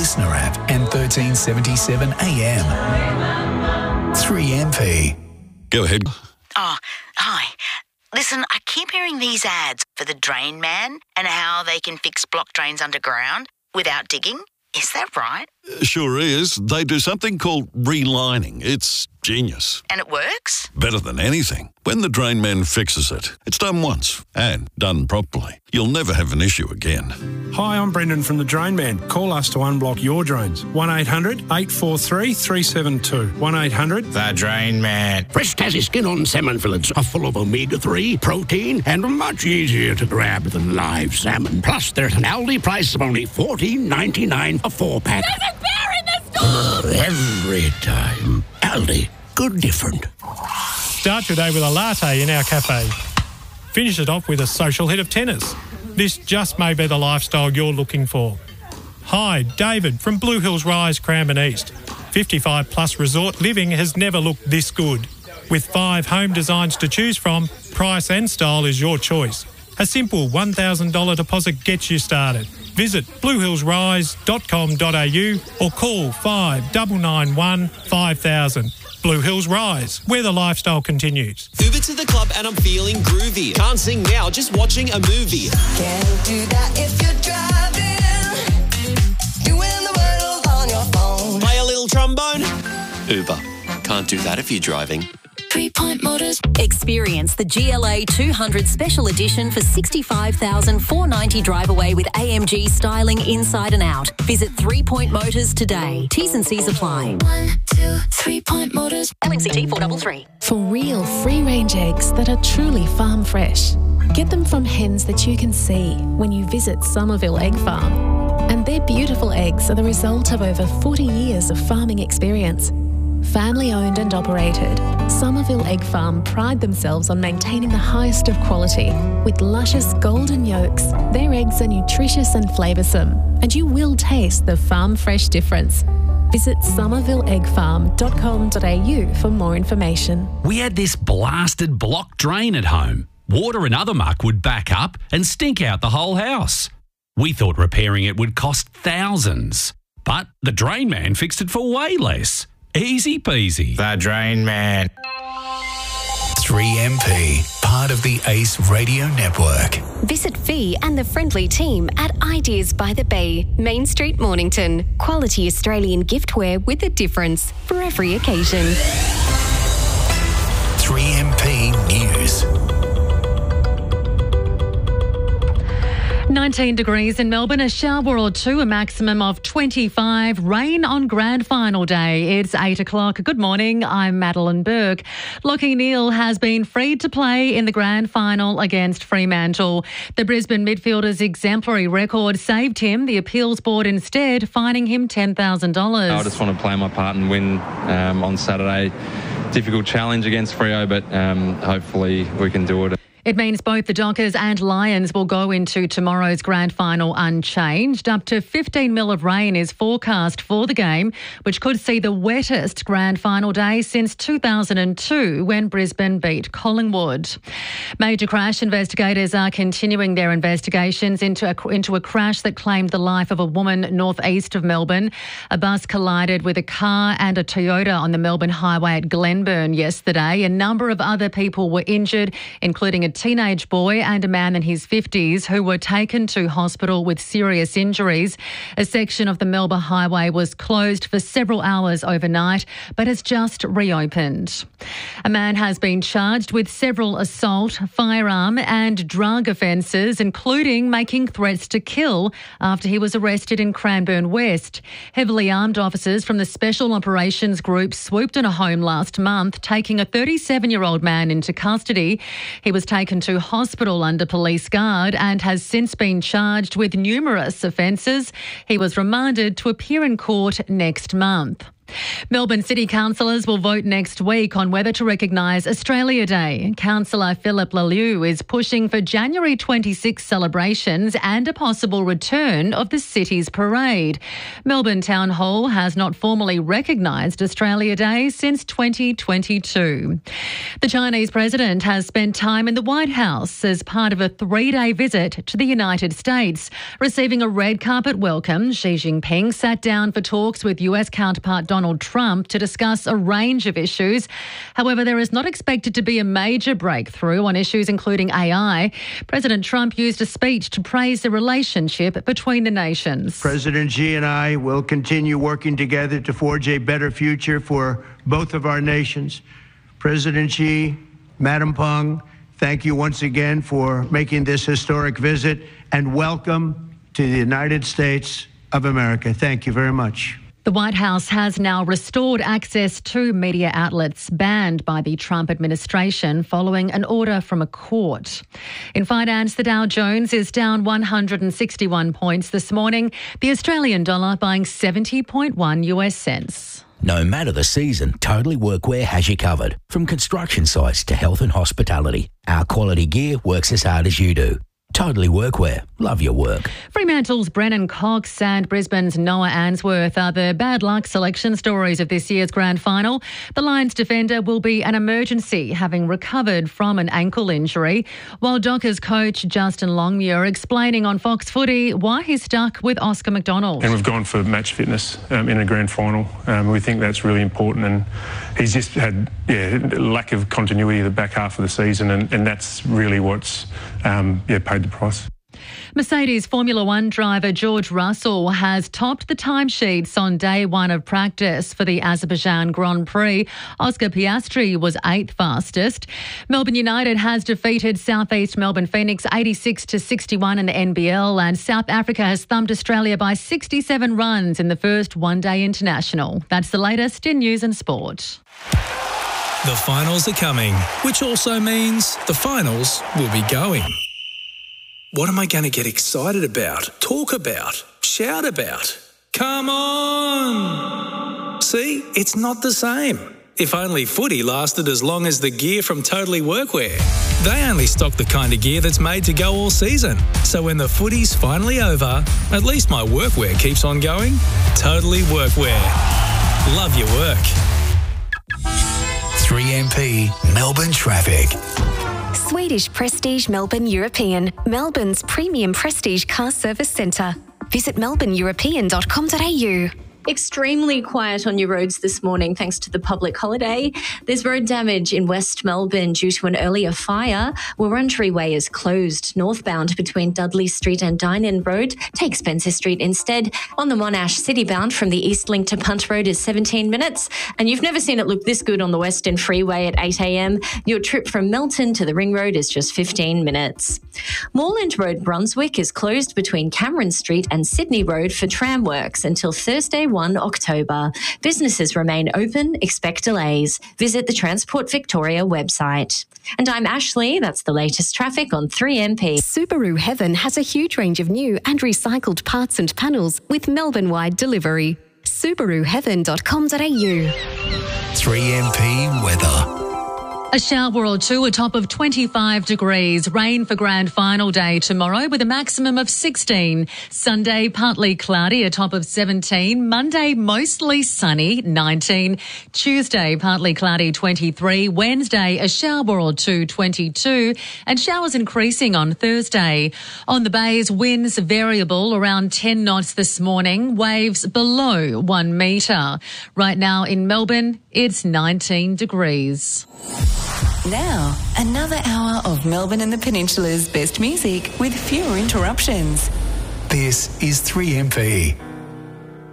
Listener app and 1377 AM. 3MP. Go ahead. Oh, hi. Listen, I keep hearing these ads for the Drain Man and how they can fix blocked drains underground without digging. Is that right? Sure is. They do something called relining. It's genius. And it works? Better than anything. When the Drain Man fixes it, it's done once and done properly. You'll never have an issue again. Hi, I'm Brendan from the Drain Man. Call us to unblock your drains. 1-800-843-372. 1-800... The Drain Man. Fresh Tassie skin-on salmon fillets are full of omega-3, protein, and much easier to grab than live salmon. Plus, there's an Aldi price of only $14.99 a 4-pack. There's a bear in the store! Every time. Aldi. Good different. Start your day with a latte in our cafe. Finish it off with a social hit of tennis. This just may be the lifestyle you're looking for. Hi, David from Blue Hills Rise, Cranbourne East. 55 plus resort living has never looked this good. With 5 home designs to choose from, price and style is your choice. A simple $1,000 deposit gets you started. Visit bluehillsrise.com.au or call 5991 5000. Blue Hills Rise, where the lifestyle continues. Uber to the club and I'm feeling groovy. Can't sing now, just watching a movie. Can't do that if you're driving. Doing the wordles on your phone. Play a little trombone. Uber. Can't do that if you're driving. 3 Point Motors. Experience the GLA 200 Special Edition for $65,490 drive away with AMG styling inside and out. Visit 3 Point Motors today. T's and C's apply. 1, 2, 3 Point Motors. LMCT 433. For real free-range eggs that are truly farm fresh. Get them from hens that you can see when you visit Somerville Egg Farm. And their beautiful eggs are the result of over 40 years of farming experience. Family owned and operated, Somerville Egg Farm pride themselves on maintaining the highest of quality. With luscious golden yolks, their eggs are nutritious and flavoursome, and you will taste the farm fresh difference. Visit somervilleeggfarm.com.au for more information. We had this blasted block drain at home. Water and other muck would back up and stink out the whole house. We thought repairing it would cost thousands, but the Drain Man fixed it for way less. Easy peasy. The Drain Man. 3MP, part of the ACE Radio Network. Visit Fee and the friendly team at Ideas by the Bay, Main Street, Mornington. Quality Australian giftware with a difference for every occasion. 3MP News. 19 degrees in Melbourne, a shower or two, a maximum of 25. Rain on grand final day. It's 8 o'clock. Good morning. I'm Madeline Burke. Lachie Neale has been freed to play in the grand final against Fremantle. The Brisbane midfielder's exemplary record saved him. The appeals board instead fining him $10,000. I just want to play my part and win on Saturday. Difficult challenge against Freo, but hopefully we can do it. It means both the Dockers and Lions will go into tomorrow's grand final unchanged. Up to 15 mil of rain is forecast for the game, which could see the wettest grand final day since 2002 when Brisbane beat Collingwood. Major crash investigators are continuing their investigations into a crash that claimed the life of a woman northeast of Melbourne. A bus collided with a car and a Toyota on the Melbourne Highway at Glenburn yesterday. A number of other people were injured, including a teenage boy and a man in his 50s who were taken to hospital with serious injuries. A section of the Melbourne Highway was closed for several hours overnight but has just reopened. A man has been charged with several assault, firearm and drug offences, including making threats to kill after he was arrested in Cranbourne West. Heavily armed officers from the Special Operations Group swooped on a home last month, taking a 37-year-old man into custody. He was taken to hospital under police guard and has since been charged with numerous offences. He was remanded to appear in court next month. Melbourne City councillors will vote next week on whether to recognise Australia Day. Councillor Philip Laliu is pushing for January 26 celebrations and a possible return of the city's parade. Melbourne Town Hall has not formally recognised Australia Day since 2022. The Chinese president has spent time in the White House as part of a 3-day visit to the United States. Receiving a red carpet welcome, Xi Jinping sat down for talks with US counterpart Donald Trump to discuss a range of issues. However, there is not expected to be a major breakthrough on issues including AI. President Trump used a speech to praise the relationship between the nations. President Xi and I will continue working together to forge a better future for both of our nations. President Xi, Madam Peng, thank you once again for making this historic visit, and welcome to the United States of America. Thank you very much. The White House has now restored access to media outlets banned by the Trump administration following an order from a court. In finance, the Dow Jones is down 161 points this morning. The Australian dollar buying 70.1 US cents. No matter the season, Totally Workwear has you covered. From construction sites to health and hospitality, our quality gear works as hard as you do. Totally Workwear. Love your work. Fremantle's Brennan Cox and Brisbane's Noah Answorth are the bad luck selection stories of this year's grand final. The Lions defender will be an emergency, having recovered from an ankle injury, while Dockers coach Justin Longmuir explaining on Fox Footy why he's stuck with Oscar McDonald. And we've gone for match fitness in a grand final. We think that's really important, and he's just had lack of continuity the back half of the season, and that's really what's paid the price. Mercedes Formula One driver George Russell has topped the timesheets on day one of practice for the Azerbaijan Grand Prix. Oscar Piastri was 8th fastest. Melbourne United has defeated South East Melbourne Phoenix 86-61 in the NBL, and South Africa has thumped Australia by 67 runs in the first one-day international. That's the latest in news and sport. The finals are coming, which also means the finals will be going. What am I going to get excited about, talk about, shout about? Come on! See, it's not the same. If only footy lasted as long as the gear from Totally Workwear. They only stock the kind of gear that's made to go all season. So when the footy's finally over, at least my workwear keeps on going. Totally Workwear. Love your work. 3MP Melbourne Traffic. Swedish Prestige Melbourne European, Melbourne's premium prestige car service centre. Visit melbourneeuropean.com.au. Extremely quiet on your roads this morning thanks to the public holiday. There's road damage in West Melbourne due to an earlier fire. Wurundjeri Way is closed northbound between Dudley Street and Dynon Road. Take Spencer Street instead. On the Monash citybound from the East Link to Punt Road is 17 minutes. And you've never seen it look this good on the Western Freeway at 8 a.m. Your trip from Melton to the Ring Road is just 15 minutes. Moreland Road, Brunswick is closed between Cameron Street and Sydney Road for tram works until Thursday 1 October. Businesses remain open, expect delays. Visit the Transport Victoria website. And I'm Ashley, that's the latest traffic on 3MP. Subaru Heaven has a huge range of new and recycled parts and panels with Melbourne-wide delivery. SubaruHeaven.com.au. 3MP weather. A shower or two, a top of 25 degrees. Rain for grand final day tomorrow with a maximum of 16. Sunday, partly cloudy, a top of 17. Monday, mostly sunny, 19. Tuesday, partly cloudy, 23. Wednesday, a shower or two, 22. And showers increasing on Thursday. On the bays, winds variable around 10 knots this morning. Waves below 1 metre. Right now in Melbourne, it's 19 degrees. Now, another hour of Melbourne and the Peninsula's best music with fewer interruptions. This is 3MP.